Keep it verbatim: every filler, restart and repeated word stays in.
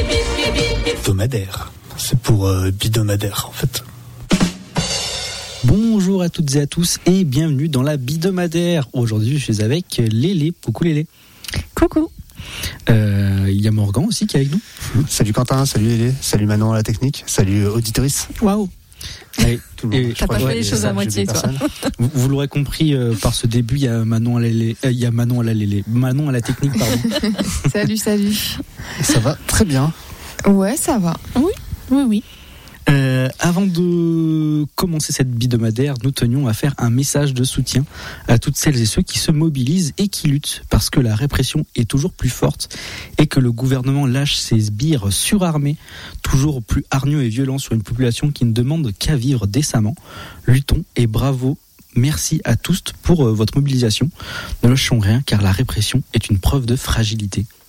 Hebdomadaire. C'est pour euh, bidomadaire en fait. Bonjour à toutes et à tous et bienvenue dans la bidomadaire. Aujourd'hui je suis avec Lélé. Coucou Lélé. Coucou. Il euh, y a Morgan aussi qui est avec nous. Salut Quentin, salut Lélé, salut Manon à la technique, salut auditrice. Waouh. Allez, tout le monde. T'as pas fait les choses à moitié, toi. Vous, vous l'aurez compris euh, par ce début, il y a Manon à la Lélé, il euh, y a Manon à la Lélé, Manon à la technique, pardon. Salut, salut. Ça va très bien. Ouais, ça va. Oui, oui, oui. Euh, avant de commencer cette bidomadaire, nous tenions à faire un message de soutien à toutes celles et ceux qui se mobilisent et qui luttent parce que la répression est toujours plus forte et que le gouvernement lâche ses sbires surarmés, toujours plus hargneux et violents sur une population qui ne demande qu'à vivre décemment. Luttons et bravo. Merci à tous pour votre mobilisation. Ne lâchons rien car la répression est une preuve de fragilité.